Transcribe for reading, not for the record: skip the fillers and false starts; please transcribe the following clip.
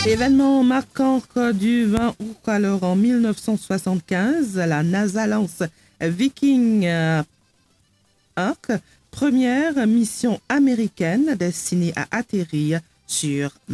Événement marquant du 20 août, alors en 1975, la NASA lance Viking 1, première mission américaine destinée à atterrir sur